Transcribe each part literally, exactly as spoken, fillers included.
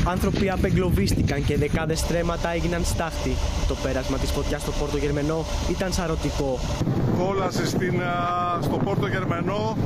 Άνθρωποι απεγκλωβίστηκαν και δεκάδες στρέμματα έγιναν στάχτη. Το πέρασμα της φωτιάς στο Πόρτο Γερμενό ήταν σαρωτικό. Κόλασε στην, στο Πόρτο Γερμενό.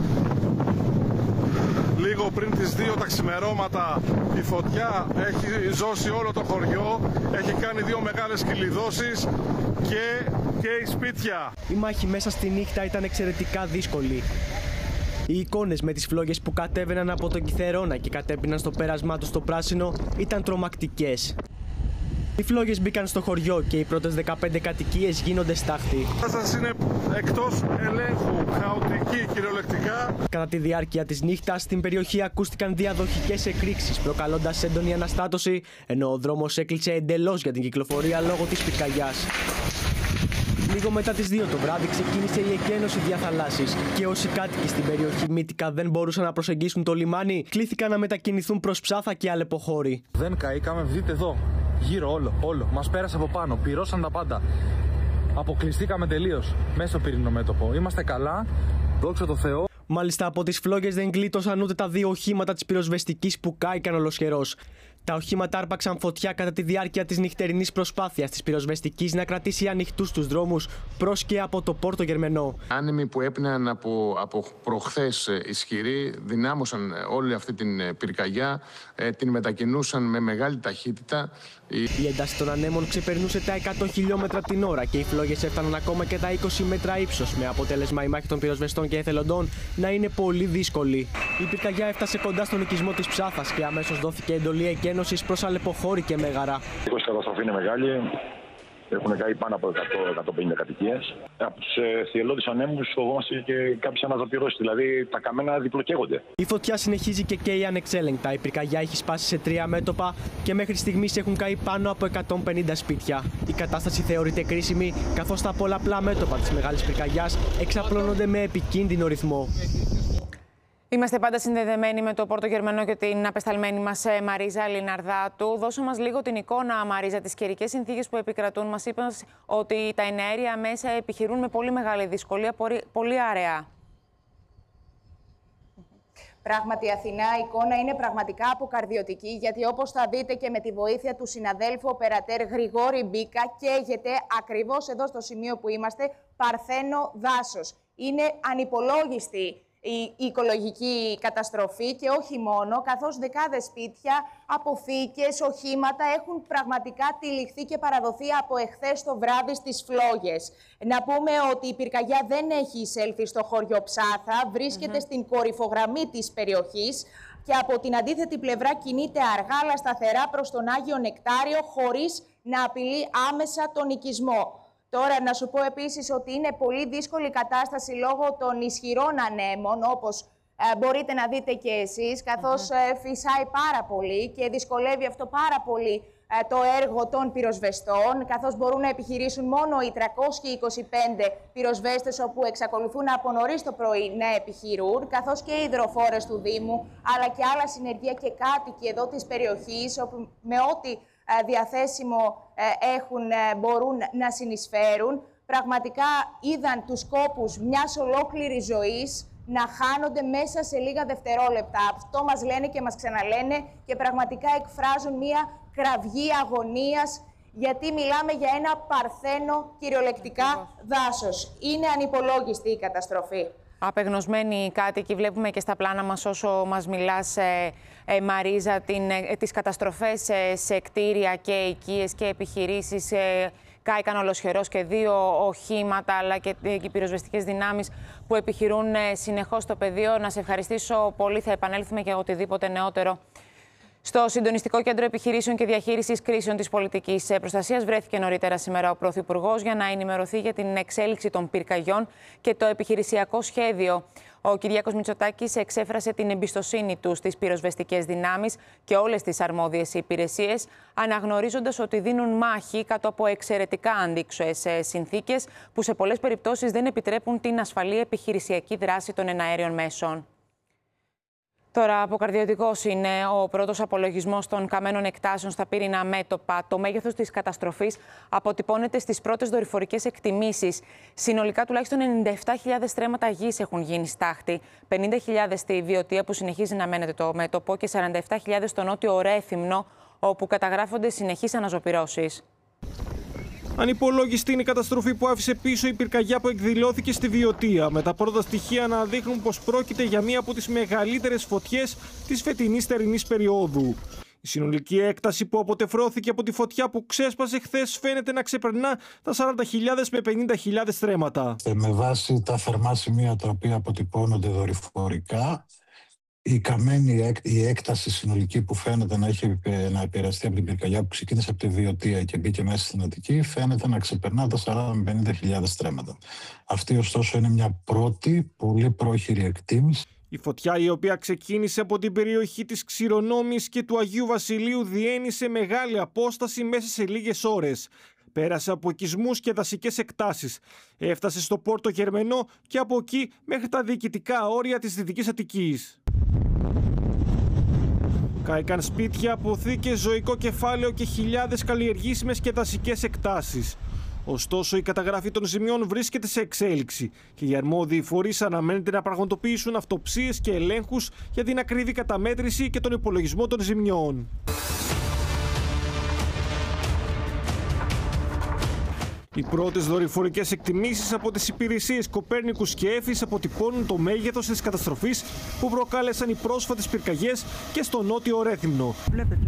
Λίγο πριν τις δύο τα ξημερώματα η φωτιά έχει ζώσει όλο το χωριό, έχει κάνει δύο μεγάλες κυλιδώσεις και, και η σπίτια. Η μάχη μέσα στη νύχτα ήταν εξαιρετικά δύσκολη. Οι εικόνες με τις φλόγες που κατέβαιναν από τον Κιθερώνα και κατέπιναν στο πέρασμά του στο πράσινο ήταν τρομακτικές. Οι φλόγες μπήκαν στο χωριό και οι πρώτες δεκαπέντε κατοικίες γίνονται στάχτη. Η κατάσταση είναι εκτός ελέγχου, χαοτική κυριολεκτικά. Κατά τη διάρκεια της νύχτας στην περιοχή ακούστηκαν διαδοχικές εκρήξεις, προκαλώντας έντονη αναστάτωση, ενώ ο δρόμος έκλεισε εντελώς για την κυκλοφορία λόγω της πυρκαγιάς. Λίγο μετά τις δύο το βράδυ ξεκίνησε η εκένωση διαθαλάσσης και όσοι κάτοικοι στην περιοχή Μύτικα δεν μπορούσαν να προσεγγίσουν το λιμάνι, κλήθηκαν να μετακινηθούν προς Ψάθα και Αλεποχώρη. Δεν καήκαμε, δείτε εδώ, γύρω όλο, όλο. Μας πέρασε από πάνω, πυρώσαν τα πάντα. Αποκλειστήκαμε τελείως μέσα στο πυρηνικό μέτωπο. Είμαστε καλά, δόξα τω Θεώ. Μάλιστα από τις φλόγες δεν γλίτωσαν ούτε τα δύο οχήματα της πυροσβεστικής που κάηκαν ολοσχερός. Τα οχήματα άρπαξαν φωτιά κατά τη διάρκεια της νυχτερινής προσπάθειας της πυροσβεστικής να κρατήσει ανοιχτούς τους δρόμους προς και από το Πόρτο Γερμενό. Άνεμοι που έπιναν από, από προχθές ισχυροί δυνάμωσαν όλη αυτή την πυρκαγιά, ε, την μετακινούσαν με μεγάλη ταχύτητα. Η ένταση των ανέμων ξεπερνούσε τα εκατό χιλιόμετρα την ώρα και οι φλόγες έφταναν ακόμα και τα είκοσι μέτρα ύψος, με αποτέλεσμα η μάχη των πυροσβεστών και εθελοντών να είναι πολύ δύσκολη. Η πυρκαγιά έφτασε κοντά στον οικισμό της Ψάθας και αμέσως δόθηκε εντολή εκένωσης προς Αλεποχώρη και Μέγαρα. Η καταστροφή είναι μεγάλη. Έχουν καεί πάνω από εκατό με εκατόν πενήντα κατοικίες. Από τους θυελλώδεις ανέμους φοβόμαστε και κάποιες αναζωπυρώσεις, δηλαδή τα καμένα διπλοκαίγονται. Η φωτιά συνεχίζει και καίει ανεξέλεγκτα. Η πυρκαγιά έχει σπάσει σε τρία μέτωπα και μέχρι στιγμής έχουν καεί πάνω από εκατόν πενήντα σπίτια. Η κατάσταση θεωρείται κρίσιμη, καθώς τα πολλαπλά μέτωπα της μεγάλης πυρκαγιάς εξαπλώνονται με επικίνδυνο ρυθμό. Είμαστε πάντα συνδεδεμένοι με το Πόρτο Γερμενό και την απεσταλμένη μας Μαρίζα Λιναρδάτου. Δώσε μας λίγο την εικόνα, Μαρίζα, τις καιρικές συνθήκες που επικρατούν. Μας είπαν ότι τα εναέρια μέσα επιχειρούν με πολύ μεγάλη δυσκολία, πολύ αραιά. Πράγματι, η Αθηνά, η εικόνα είναι πραγματικά αποκαρδιωτική, γιατί όπως θα δείτε και με τη βοήθεια του συναδέλφου οπερατέρ Γρηγόρη Μπίκα, καίγεται ακριβώς εδώ στο σημείο που είμαστε παρθένο δάσος. Είναι ανυπολόγιστη η οικολογική καταστροφή και όχι μόνο, καθώς δεκάδες σπίτια, αποθήκες, οχήματα έχουν πραγματικά τυλιχθεί και παραδοθεί από εχθές το βράδυ στις φλόγες. Να πούμε ότι η πυρκαγιά δεν έχει εισέλθει στο χωριό Ψάθα, βρίσκεται mm-hmm. στην κορυφογραμμή της περιοχής και από την αντίθετη πλευρά κινείται αργά αλλά σταθερά προς τον Άγιο Νεκτάριο, χωρίς να απειλεί άμεσα τον οικισμό. Τώρα, να σου πω επίσης ότι είναι πολύ δύσκολη η κατάσταση λόγω των ισχυρών ανέμων, όπως ε, μπορείτε να δείτε και εσείς, καθώς ε, φυσάει πάρα πολύ και δυσκολεύει αυτό πάρα πολύ ε, το έργο των πυροσβεστών, καθώς μπορούν να επιχειρήσουν μόνο οι τριακόσιοι είκοσι πέντε πυροσβέστες, όπου εξακολουθούν από νωρίς το πρωί να επιχειρούν, καθώς και οι υδροφόρες του Δήμου, αλλά και άλλα συνεργεία και κάτοικοι εδώ της περιοχής, όπου με ό,τι διαθέσιμο έχουν, μπορούν να συνεισφέρουν. Πραγματικά είδαν τους κόπους μιας ολόκληρης ζωής να χάνονται μέσα σε λίγα δευτερόλεπτα. Αυτό μας λένε και μας ξαναλένε και πραγματικά εκφράζουν μια κραυγή αγωνίας, γιατί μιλάμε για ένα παρθένο κυριολεκτικά δάσος. Είναι ανυπολόγιστη η καταστροφή. Απεγνωσμένοι κάτοικοι, βλέπουμε και στα πλάνα μας όσο μας μιλάς, ε, ε, Μαρίζα, την, ε, τις καταστροφές ε, σε κτίρια και οικίες και επιχειρήσεις. Ε, κάηκαν ολοσχερός και δύο οχήματα, αλλά και οι πυροσβεστικές δυνάμεις που επιχειρούν ε, συνεχώς στο πεδίο. Να σε ευχαριστήσω πολύ, θα επανέλθουμε και οτιδήποτε νεότερο. Στο Συντονιστικό Κέντρο Επιχειρήσεων και Διαχείρισης Κρίσεων της Πολιτικής Προστασίας βρέθηκε νωρίτερα σήμερα ο Πρωθυπουργός για να ενημερωθεί για την εξέλιξη των πυρκαγιών και το επιχειρησιακό σχέδιο. Ο Κυριάκος Μητσοτάκης εξέφρασε την εμπιστοσύνη του στις πυροσβεστικές δυνάμεις και όλες τις αρμόδιες υπηρεσίες, αναγνωρίζοντας ότι δίνουν μάχη κάτω από εξαιρετικά αντίξωες συνθήκες που σε πολλές περιπτώσεις δεν επιτρέπουν την ασφαλή επιχειρησιακή δράση των εναέριων μέσων. Τώρα, αποκαρδιωτικός είναι ο πρώτος απολογισμός των καμένων εκτάσεων στα πύρινα μέτωπα. Το μέγεθος της καταστροφής αποτυπώνεται στις πρώτες δορυφορικές εκτιμήσεις. Συνολικά, τουλάχιστον ενενήντα επτά χιλιάδες στρέμματα γης έχουν γίνει στάχτη, πενήντα χιλιάδες στη Βιωτία που συνεχίζει να μένεται το μέτωπο και σαράντα επτά χιλιάδες στο νότιο Ρέθυμνο, όπου καταγράφονται συνεχείς αναζωπυρώσεις. Ανυπολόγιστη είναι η καταστροφή που άφησε πίσω η πυρκαγιά που εκδηλώθηκε στη Βιωτία, με τα πρώτα στοιχεία να δείχνουν πως πρόκειται για μία από τις μεγαλύτερες φωτιές της φετινής θερινής περίοδου. Η συνολική έκταση που αποτεφρώθηκε από τη φωτιά που ξέσπασε χθες φαίνεται να ξεπερνά τα σαράντα χιλιάδες με πενήντα χιλιάδες στρέμματα. Με βάση τα θερμά σημεία τα οποία αποτυπώνονται δορυφορικά, η καμένη η έκταση συνολική που φαίνεται να έχει να επηρεαστεί από την πυρκαγιά που ξεκίνησε από τη Βιωτία και μπήκε μέσα στην Αττική, φαίνεται να ξεπερνά τα σαράντα με πενήντα χιλιάδες στρέμματα. Αυτή ωστόσο είναι μια πρώτη πολύ πρόχειρη εκτίμηση. Η φωτιά, η οποία ξεκίνησε από την περιοχή της Ξηρονόμης και του Αγίου Βασιλείου, διένυσε μεγάλη απόσταση μέσα σε λίγες ώρες. Πέρασε από οικισμούς και δασικές εκτάσεις. Έφτασε στο Πόρτο Γερμενό και από εκεί μέχρι τα διοικητικά όρια της Δυτικής Αττικής. Κάηκαν σπίτια, αποθήκες, ζωικό κεφάλαιο και χιλιάδες καλλιεργήσιμες και δασικές εκτάσεις. Ωστόσο, η καταγραφή των ζημιών βρίσκεται σε εξέλιξη και οι αρμόδιοι φορείς αναμένεται να πραγματοποιήσουν αυτοψίες και ελέγχους για την ακριβή καταμέτρηση και τον υπολογισμό των ζημιών. Οι πρώτες δορυφορικές εκτιμήσεις από τις υπηρεσίες Κοπέρνικους και Έφης αποτυπώνουν το μέγεθος της καταστροφής που προκάλεσαν οι πρόσφατες πυρκαγιές και στο νότιο Ρέθυμνο. Βλέπετε,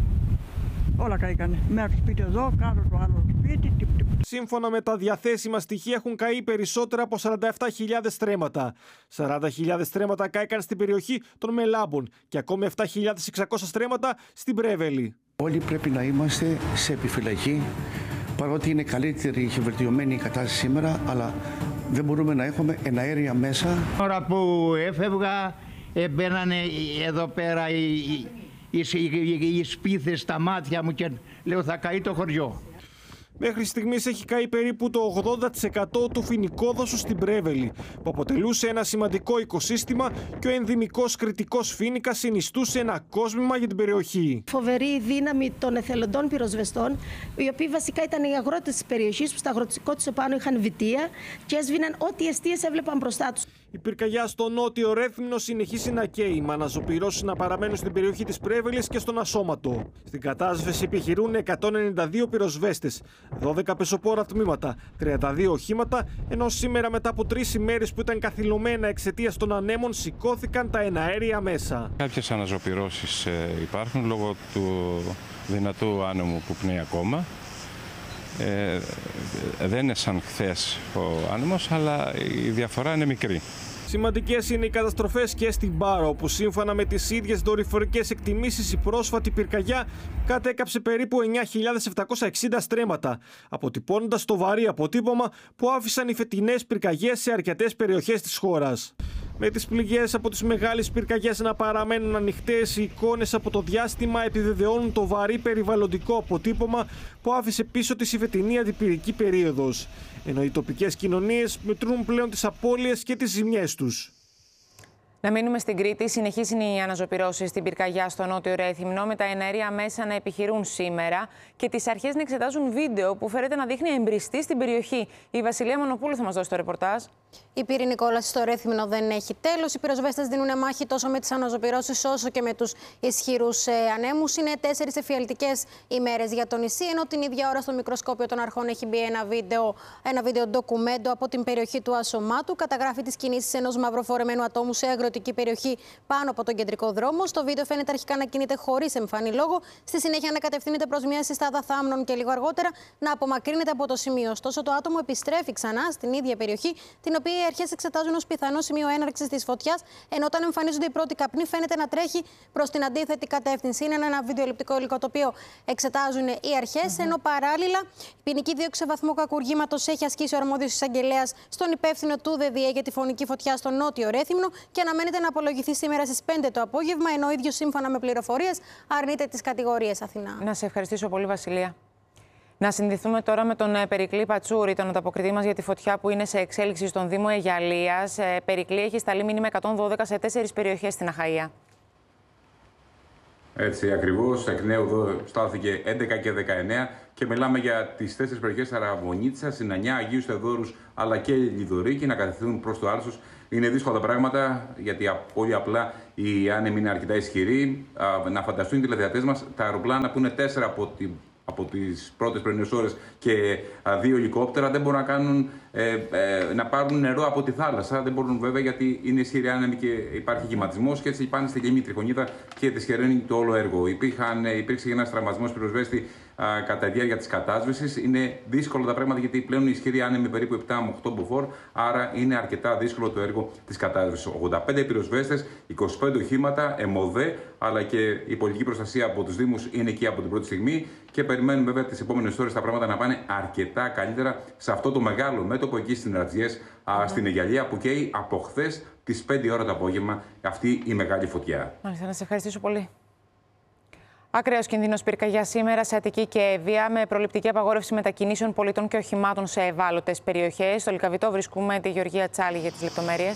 όλα καήκανε. Μέρο σπίτι εδώ, κάτω το άλλο σπίτι. Τυπ, τυπ. Σύμφωνα με τα διαθέσιμα στοιχεία έχουν καεί περισσότερα από σαράντα επτά χιλιάδες στρέμματα. σαράντα χιλιάδες στρέμματα κάηκαν στην περιοχή των Μελάμπων και ακόμη επτά χιλιάδες εξακόσια στρέμματα στην Πρέβελη. Όλοι πρέπει να είμαστε σε επιφυλακή. Παρότι είναι καλύτερη και βελτιωμένη η κατάσταση σήμερα, αλλά δεν μπορούμε να έχουμε εναέρια μέσα. Ώρα που έφευγα, μπαίνανε εδώ πέρα οι, οι, οι, οι σπίθες στα μάτια μου και λέω θα καεί το χωριό. Μέχρι στιγμής έχει καεί περίπου το ογδόντα τοις εκατό του φοινικόδασου στην Πρέβελη, που αποτελούσε ένα σημαντικό οικοσύστημα και ο ενδυμικός κρητικός φοίνικας συνιστούσε ένα κόσμημα για την περιοχή. Φοβερή δύναμη των εθελοντών πυροσβεστών, οι οποίοι βασικά ήταν οι αγρότες της περιοχής που στα αγροτικό τους επάνω είχαν βιτία και έσβηναν ό,τι εστίες έβλεπαν μπροστά τους. Η πυρκαγιά στο νότιο Ρέθυμνο συνεχίζει να καίει, με αναζωπυρώσεις να παραμένουν στην περιοχή της Πρέβελης και στον Ασώματο. Στην κατάσβεση επιχειρούν εκατόν ενενήντα δύο πυροσβέστες, δώδεκα πεσοπόρα τμήματα, τριάντα δύο οχήματα, ενώ σήμερα μετά από τρεις ημέρες που ήταν καθυλωμένα εξαιτίας των ανέμων σηκώθηκαν τα εναέρια μέσα. Κάποιες αναζωπυρώσεις υπάρχουν λόγω του δυνατού άνεμου που πνέει ακόμα. Ε, δεν είναι σαν χθες ο άνεμος, αλλά η διαφορά είναι μικρή. Σημαντικές είναι οι καταστροφές και στην Πάρο, όπου σύμφωνα με τις ίδιες δορυφορικές εκτιμήσεις η πρόσφατη πυρκαγιά κατέκαψε περίπου εννιά χιλιάδες επτακόσια εξήντα στρέμματα, αποτυπώνοντας το βαρύ αποτύπωμα που άφησαν οι φετινές πυρκαγιές σε αρκετές περιοχές της χώρας. Με τις πληγές από τις μεγάλες πυρκαγιές να παραμένουν ανοιχτές, οι εικόνες από το διάστημα επιβεβαιώνουν το βαρύ περιβαλλοντικό αποτύπωμα που άφησε πίσω της η φετινή αντιπυρική περίοδος, ενώ οι τοπικές κοινωνίες μετρούν πλέον τις απώλειες και τις ζημιές τους. Να μείνουμε στην Κρήτη. Συνεχίζουν οι αναζωπυρώσεις στην πυρκαγιά στο νότιο Ρέθυμνο, με τα εναέρια μέσα να επιχειρούν σήμερα και τις αρχές να εξετάζουν βίντεο που φέρεται να δείχνει εμπριστή στην περιοχή. Η Βασιλεία Μονοπούλου θα μας δώσει το ρεπορτάζ. Η πυρηνική κόλαση στο Ρέθυμνο δεν έχει τέλος. Οι πυροσβέστες δίνουν μάχη τόσο με τις αναζωπυρώσεις όσο και με τους ισχυρούς ανέμους. Είναι τέσσερις εφιαλτικές ημέρες για το νησί, ενώ την ίδια ώρα στο μικροσκόπιο των αρχών έχει μπει ένα βίντεο, ένα βίντεο ντοκουμέντο από την περιοχή του Ασωμάτου. Καταγράφει τις κινήσεις ενός μαυροφορεμένου ατόμου σε αγροτική περιοχή πάνω από τον κεντρικό δρόμο. Στο βίντεο φαίνεται αρχικά να κινείται χωρίς εμφανή λόγο. Στη συνέχεια να κατευθύνεται προς μια συστάδα θάμνων και λίγο αργότερα να απομακρύνεται από το σημείο. Ωστόσο, το άτομο επιστρέφει ξανά στην ίδια περιοχή, την οποία οι αρχές εξετάζουν ως πιθανό σημείο έναρξης της φωτιάς, ενώ όταν εμφανίζονται οι πρώτοι καπνοί φαίνεται να τρέχει προς την αντίθετη κατεύθυνση. Είναι ένα βιντεοληπτικό υλικό το οποίο εξετάζουν οι αρχές, mm-hmm. ενώ παράλληλα η ποινική δίωξη σε βαθμό κακουργήματος έχει ασκήσει ο αρμόδιος εισαγγελέας στον υπεύθυνο του ΔΔΕ για τη φωνική φωτιά στο νότιο Ρέθυμνο και αναμένεται να απολογηθεί σήμερα στις πέντε το απόγευμα, ενώ ο ίδιος σύμφωνα με πληροφορίες αρνείται τις κατηγορίες. Αθηνά. Να σε ευχαριστήσω πολύ, Βασιλεία. Να συνδεθούμε τώρα με τον Περικλή Πατσούρη, τον ανταποκριτή μας για τη φωτιά που είναι σε εξέλιξη στον Δήμο Αιγιαλίας. Περικλή, έχει σταλεί μήνυμα εκατόν δώδεκα σε τέσσερις περιοχές στην Αχαΐα. Έτσι ακριβώς, εκ νέου εδώ στάθηκε έντεκα και δεκαεννέα και μιλάμε για τις τέσσερις περιοχές Αραβωνίτσα, Συνανιά, Αγίους Θεοδόρους αλλά και Λιδωρίκη να κατευθύνουν προς το Άλσος Είναι δύσκολα τα πράγματα, γιατί πολύ απλά οι άνεμοι είναι αρκετά ισχυροί. Να φανταστούν οι τηλεθεατές μας τα αεροπλάνα που είναι τέσσερα από την από τις πρώτες πρωινές ώρες και α, δύο ελικόπτερα δεν μπορούν να, κάνουν, ε, ε, να πάρουν νερό από τη θάλασσα. Δεν μπορούν βέβαια γιατί είναι ισχυρή άνεμη και υπάρχει κυματισμός και έτσι πάνε στη γεμμή τριχονίδα και δυσχεραίνει το όλο έργο. Υπήρχαν, υπήρξε ένας τραυματισμός πυροσβέστη α, κατά τη διάρκεια της κατάσβεσης. Είναι δύσκολα τα πράγματα γιατί πλέον η ισχυρή άνεμη περίπου επτά με οκτώ μποφόρ, άρα είναι αρκετά δύσκολο το έργο της κατάσβεσης. ογδόντα πέντε πυροσβέστες, είκοσι πέντε οχήματα, ΕΜΟΔΕ, αλλά και η πολιτική προστασία από τους Δήμους είναι εκεί από την πρώτη στιγμή. Και περιμένουμε βέβαια τις επόμενες ώρες τα πράγματα να πάνε αρκετά καλύτερα σε αυτό το μεγάλο μέτωπο εκεί στην Ρατζιές, mm-hmm. στην Αιγιαλία, που καίει από χθες τις πέντε ώρα το απόγευμα αυτή η μεγάλη φωτιά. Μάλιστα, να σε ευχαριστήσω πολύ. Ακραίος κίνδυνος πυρκαγιάς σήμερα σε Αττική και Εύβοια, με προληπτική απαγόρευση μετακινήσεων πολιτών και οχημάτων σε ευάλωτες περιοχές. Στο Λυκαβητό βρίσκουμε τη Γεωργία Τσάλη για τις λεπτομέρειες.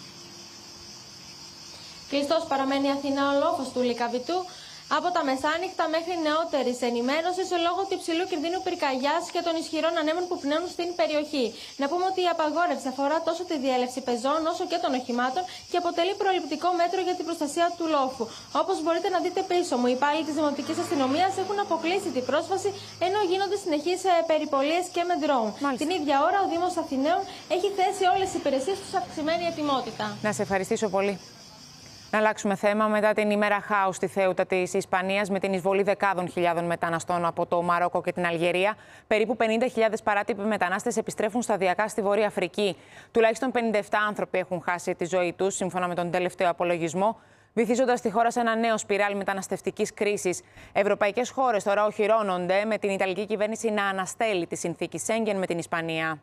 Κλειστός παραμένει η Αθηνά ο λόφος του Λυκαβητού από τα μεσάνυχτα μέχρι νεότερης ενημέρωσης λόγω του υψηλού κινδύνου πυρκαγιάς και των ισχυρών ανέμων που πνέουν στην περιοχή. Να πούμε ότι η απαγόρευση αφορά τόσο τη διέλευση πεζών όσο και των οχημάτων και αποτελεί προληπτικό μέτρο για την προστασία του λόφου. Όπως μπορείτε να δείτε πίσω μου, οι υπάλληλοι της Δημοτικής Αστυνομίας έχουν αποκλείσει την πρόσβαση ενώ γίνονται συνεχείς περιπολίες και με ντρόουν. Την ίδια ώρα, ο Δήμος Αθηναίων έχει θέσει όλες τις υπηρεσίες του σε αυξημένη ετοιμότητα. Να σε ευχαριστήσω πολύ. Να αλλάξουμε θέμα. Μετά την ημέρα χάους στη Θέουτα της Ισπανίας, με την εισβολή δεκάδων χιλιάδων μεταναστών από το Μαρόκο και την Αλγερία, περίπου πενήντα χιλιάδες παράτυποι μετανάστες επιστρέφουν σταδιακά στη Βόρεια Αφρική. Τουλάχιστον πενήντα επτά άνθρωποι έχουν χάσει τη ζωή τους, σύμφωνα με τον τελευταίο απολογισμό, βυθίζοντας τη χώρα σε ένα νέο σπιράλ μεταναστευτικής κρίσης. Ευρωπαϊκές χώρες τώρα οχυρώνονται, με την Ιταλική κυβέρνηση να αναστέλει τη συνθήκη Σέγγεν με την Ισπανία.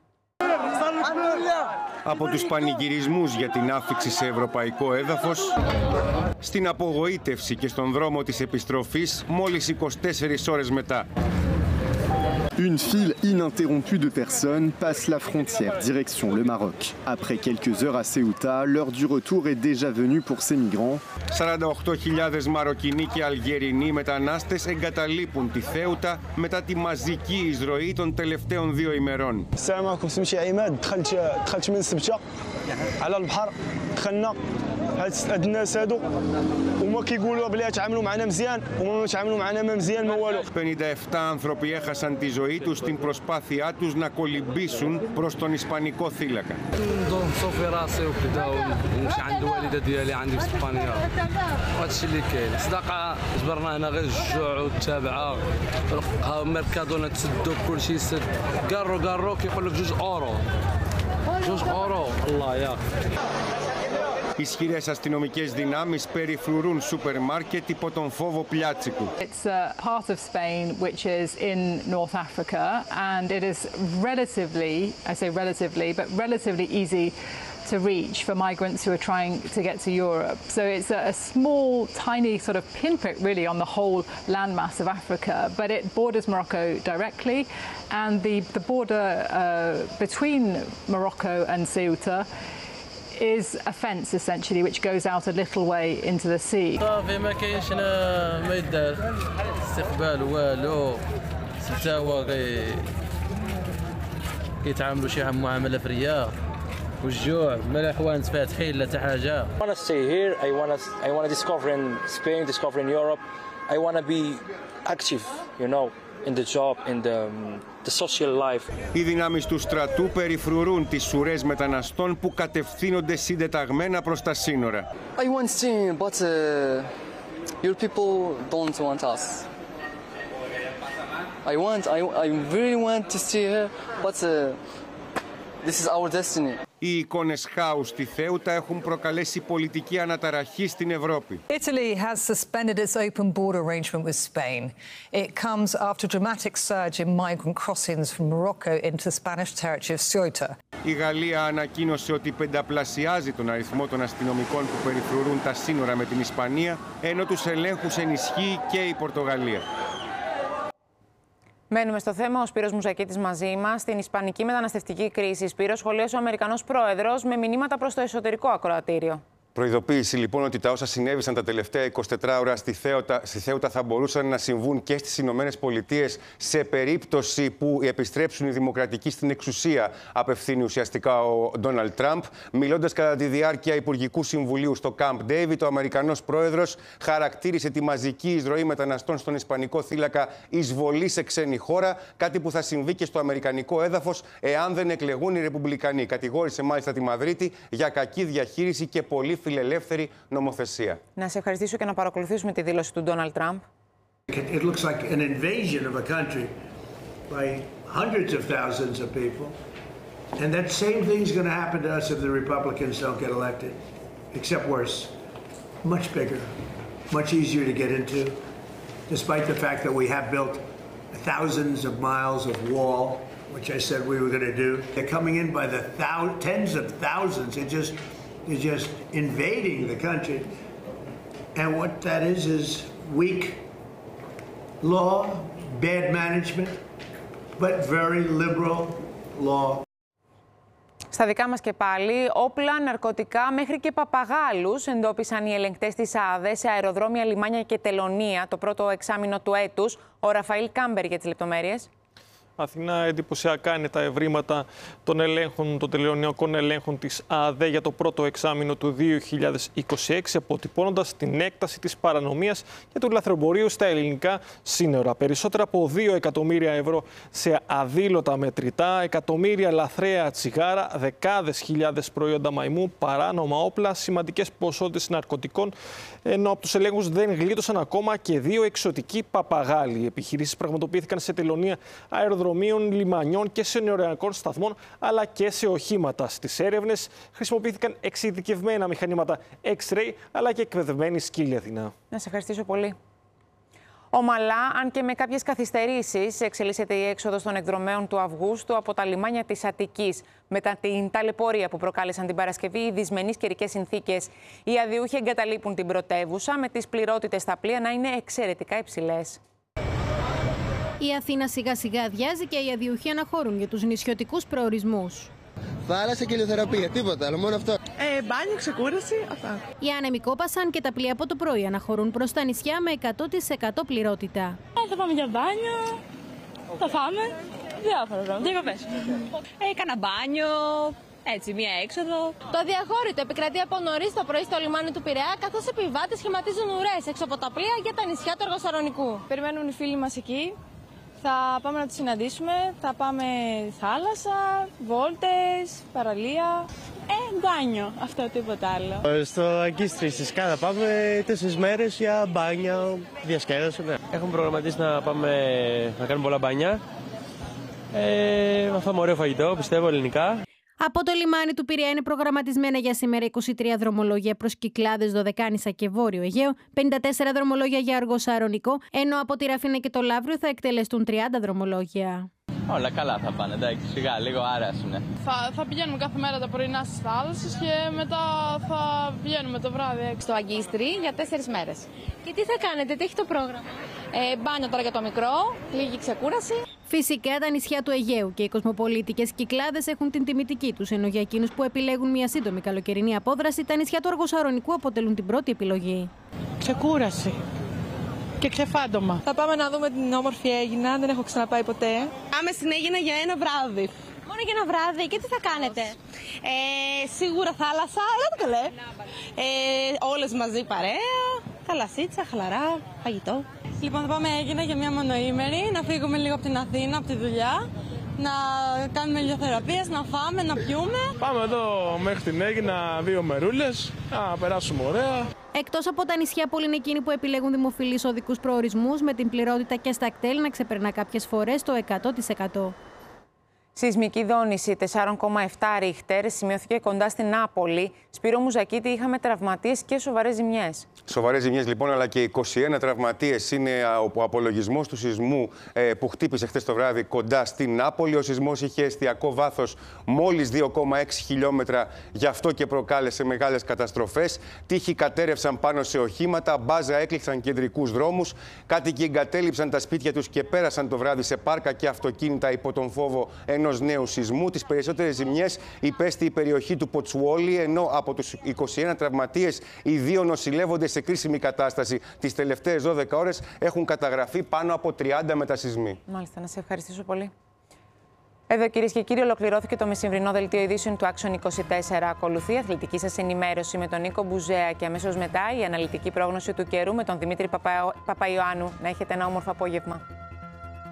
Από τους πανηγυρισμούς για την άφιξη σε ευρωπαϊκό έδαφος, στην απογοήτευση και στον δρόμο της επιστροφής μόλις είκοσι τέσσερις ώρες μετά. Une file ininterrompue de personnes passe la frontière, direction le Maroc. Après quelques heures à Ceuta, l'heure du retour est déjà venue pour ces migrants. σαράντα οκτώ χιλιάδες Μαροκινοί και Αλγερινοί μετανάστες εγκαταλείπουν τη Θέουτα μετά τη μαζική εισρωή των τελευταίων δύο ημερών. السلام عليكم، سميتي عماد، دخلت دخلت من سبتة على البحر، دخلنا هاد الناس هادو وما كيقولوا بلي تعاملوا معنا مزيان وما تعاملوا معنا ما مزيان ما والو. πενήντα επτά άνθρωποι έχασαν τη ζωή τους στην προσπάθειά τους να κολυμπήσουν προς τον Ισπανικό θύλακα. نصوفي راسي وكذا ونمشي عند الوالده ديالي عندي في اسبانيا وهادشي اللي كاين صداقه جبرنا هنا غير الجوع والتابعه ميركادونا تسدوا كلشي يسد قارو قارو كيقول لك جوج اورو جوج اورو الله ياك. Ισχυρές αστυνομικές δυνάμεις περιφρουρούν σούπερ μάρκετ υπό τον φόβο πλιάτσικου. It's a part of Spain which is in North Africa and it is relatively, I say relatively, but relatively easy to reach for migrants who are trying to get to Europe. So it's a, a small, tiny sort of pinprick really on the whole landmass of Africa, but it borders Morocco directly, and the, the border uh, between Morocco and Ceuta is a fence essentially which goes out a little way into the sea. صافي ما كاينش ما يدار استقبال والو ستاوى كيتعاملوا شي معامله فريه والجوع ما لا حوانت فاتحين لا حتى حاجه. I want to stay here. I want to I want to discover in Spain, discover in Europe. I want to be active, you know, in the job, in the um, the social life. Οι δυνάμεις του στρατού περιφρουρούν τις σουρές μεταναστών που κατευθύνονται συντεταγμένα προς τα σύνορα. I want to stay, but uh, your people don't want us. I want, I, I really want to stay here, but uh, this is our destiny. Οι εικόνες χάους στη Θέουτα έχουν προκαλέσει πολιτική αναταραχή στην Ευρώπη. Italy has suspended its open border arrangement with Spain. It comes after a dramatic surge in migrant crossings from Morocco into the Spanish territory of Ceuta. Η Γαλλία ανακοίνωσε ότι πενταπλασιάζει τον αριθμό των αστυνομικών που περιφρουρούν τα σύνορα με την Ισπανία, ενώ τους ελέγχους ενισχύει και η Πορτογαλία. Μένουμε στο θέμα. Ο Σπύρος Μουζακίτης μαζί μας. Στην ισπανική μεταναστευτική κρίση, Σπύρο, σχολίασε ο Αμερικανός πρόεδρος με μηνύματα προς το εσωτερικό ακροατήριο. Προειδοποίηση λοιπόν ότι τα όσα συνέβησαν τα τελευταία εικοσιτέσσερις ώρα στη Θέουτα, στη Θέουτα θα μπορούσαν να συμβούν και στις Ηνωμένες Πολιτείες σε περίπτωση που επιστρέψουν οι δημοκρατικοί στην εξουσία, απευθύνει ουσιαστικά ο Ντόναλντ Τραμπ. Μιλώντας κατά τη διάρκεια Υπουργικού Συμβουλίου στο Camp David, ο Αμερικανός πρόεδρος χαρακτήρισε τη μαζική εισρωή μεταναστών στον Ισπανικό θύλακα εισβολή σε ξένη χώρα, κάτι που θα συμβεί και στο αμερικανικό έδαφος εάν δεν εκλεγούν οι Ρεπουμπλικανοί. Κατηγόρησε μάλιστα τη Μαδρίτη για κακή διαχείριση και πολύ φιλελεύθερη νομοθεσία. Να σε ευχαριστήσω και να παρακολουθήσουμε τη δήλωση του Ντόναλντ Τραμπ. It looks like an invasion of a country by hundreds of thousands of people. And that same thing's going to happen to us if the Republicans don't get elected, except worse. Much bigger, much easier to get into, despite the fact that we have built thousands of miles of wall, which I said we were going to do. They're coming in by the thou tens of thousands. It just They're just invading the country. And what that is is weak law, bad management, but very liberal law. Στα δικά μας και πάλι, όπλα, ναρκωτικά, μέχρι και παπαγάλους εντόπισαν οι ελεγκτές της ΑΔΕ σε αεροδρόμια, λιμάνια και τελωνία το πρώτο εξάμηνο του έτους. Ο Ραφαήλ Κάμπερ για τις λεπτομέρειες. Αθηνά, εντυπωσιακά είναι τα ευρήματα των ελέγχων, των τελωνειακών ελέγχων της ΑΔΕ για το πρώτο εξάμηνο του δύο χιλιάδες είκοσι έξι, αποτυπώνοντας την έκταση της παρανομίας και του λαθρεμπορίου στα ελληνικά σύνορα. Περισσότερα από δύο εκατομμύρια ευρώ σε αδήλωτα μετρητά, εκατομμύρια λαθρέα τσιγάρα, δεκάδες χιλιάδες προϊόντα μαϊμού, παράνομα όπλα, σημαντικές ποσότητες ναρκωτικών, ενώ από τους ελέγχους δεν γλίτωσαν ακόμα και δύο εξωτικοί παπαγάλοι. Οι επιχειρήσεις πραγματοποιήθηκαν σε τελωνία αεροδρομίων, λιμανιών και συνοριακών σταθμών, αλλά και σε οχήματα. Στις έρευνες χρησιμοποιήθηκαν εξειδικευμένα μηχανήματα X-ray, αλλά και εκπαιδευμένοι σκύλοι, Αθηνά. Να σε ευχαριστήσω πολύ. Ομαλά, αν και με κάποιες καθυστερήσεις, εξελίσσεται η έξοδος των εκδρομέων του Αυγούστου από τα λιμάνια της Αττικής. Μετά την ταλαιπωρία που προκάλεσαν την Παρασκευή οι δυσμενείς καιρικές συνθήκες, οι αδιούχοι εγκαταλείπουν την πρωτεύουσα, με τις πληρότητες στα πλοία να είναι εξαιρετικά υψηλές. Η Αθήνα σιγά σιγά αδειάζει και οι αδιούχοι αναχωρούν για τους νησιωτικούς προορισμούς. Θάλασσα και ηλιοθεραπεία, τίποτα άλλο, μόνο αυτό. Ε, μπάνιο, ξεκούραση, αυτά. Οι άνεμοι κόπασαν και τα πλοία από το πρωί αναχωρούν προς τα νησιά με εκατό τοις εκατό πληρότητα. Ε, θα πάμε για μπάνιο, θα φάμε, διάφορα πράγματα, διακοπές. Ε, κάνα μπάνιο, έτσι, μία έξοδο. Το αδιαχώρητο επικρατεί από νωρίς το πρωί στο λιμάνι του Πειραιά, καθώς οι επιβάτες σχηματίζουν ουρές έξω από τα πλοία για τα νησιά του Αργοσαρονικού. Περιμένουν οι φίλοι μας εκεί. Θα πάμε να τους συναντήσουμε, θα πάμε θάλασσα, βόλτες, παραλία, ε, μπάνιο, αυτό τίποτα άλλο. Στο Αγκίστρι στη Σκά θα πάμε τέσσερις μέρες για μπάνια, διασκέδαση. Ναι. Έχουμε προγραμματίσει να πάμε να κάνουμε πολλά μπάνια, ε, να φάμε ωραίο φαγητό, πιστεύω, ελληνικά. Από το λιμάνι του Πειραιά είναι προγραμματισμένα για σήμερα είκοσι τρία δρομολόγια προς Κυκλάδες, Δωδεκάνησα και Βόρειο Αιγαίο, πενήντα τέσσερα δρομολόγια για Αργοσαρονικό, ενώ από τη Ραφίνα και το Λαύριο θα εκτελεστούν τριάντα δρομολόγια. Όλα καλά θα πάνε, εντάξει, σιγά, λίγο άρασουνε. Θα, θα πηγαίνουμε κάθε μέρα τα πρωινά στις θάλασσες και μετά θα πηγαίνουμε το βράδυ στο Αγκίστρι για τέσσερις μέρες. Και τι θα κάνετε, τι έχει το πρόγραμμα? Ε, μπάνιο τώρα για το μικρό, λίγη ξεκούραση. Φυσικά τα νησιά του Αιγαίου και οι κοσμοπολίτικες Κυκλάδες έχουν την τιμητική τους, ενώ για εκείνους που επιλέγουν μια σύντομη καλοκαιρινή απόδραση, τα νησιά του Αργοσαρονικού αποτελούν την πρώτη επιλογή. Ξεκούραση και ξεφάντωμα. Θα πάμε να δούμε την όμορφη Αίγινα, δεν έχω ξαναπάει ποτέ. Πάμε στην Αίγινα για ένα βράδυ. Μόνο για ένα βράδυ, και τι θα κάνετε? Ε, σίγουρα θάλασσα, αλλά το καλέ. Ε, όλες μαζί παρέα, θαλασσίτσα, χαλαρά, φαγητό. Λοιπόν, θα πάμε Αίγινα για μια μονοήμερη, να φύγουμε λίγο από την Αθήνα, από τη δουλειά, να κάνουμε ηλιοθεραπείες, να φάμε, να πιούμε. Πάμε εδώ μέχρι την Αίγινα, δύο μερούλες, να περάσουμε ωραία. Εκτός από τα νησιά, πολλοί είναι εκείνοι που επιλέγουν δημοφιλείς οδικούς προορισμούς, με την πληρότητα και στα κτέλ να ξεπερνά κάποιες φορές το εκατό τοις εκατό. Σεισμική δόνηση τέσσερα κόμμα επτά ρίχτερ σημειώθηκε κοντά στην Νάπολη. Σπύρο Μουζακίτη, είχαμε τραυματίες και σοβαρές ζημιές. Σοβαρές ζημιές λοιπόν, αλλά και είκοσι ένα τραυματίες είναι ο απολογισμός του σεισμού που χτύπησε χθες το βράδυ κοντά στην Νάπολη. Ο σεισμός είχε εστιακό βάθος μόλις δύο κόμμα έξι χιλιόμετρα, γι' αυτό και προκάλεσε μεγάλες καταστροφές. Τείχοι κατέρευσαν πάνω σε οχήματα, μπάζα έκλειξαν κεντρικούς δρόμους. Κάτοικοι εγκατέλειψαν τα σπίτια τους και πέρασαν το βράδυ σε πάρκα και αυτοκίνητα υπό τον φόβο ενός ενός νέου σεισμού. Τις περισσότερες ζημιές υπέστη η περιοχή του Ποτσουόλι, ενώ από τους είκοσι ένα τραυματίες, οι δύο νοσηλεύονται σε κρίσιμη κατάσταση. Τις τελευταίες δώδεκα ώρες έχουν καταγραφεί πάνω από τριάντα μετασεισμοί. Μάλιστα, να σε ευχαριστήσω πολύ. Εδώ, κυρίες και κύριοι, ολοκληρώθηκε το μεσημβρινό δελτίο ειδήσεων του Action είκοσι τέσσερα. Ακολουθεί η αθλητική σας ενημέρωση με τον Νίκο Μπουζέα και αμέσως μετά η αναλυτική πρόγνωση του καιρού με τον Δημήτρη Παπα... Παπαϊωάννου. Να έχετε ένα όμορφο απόγευμα.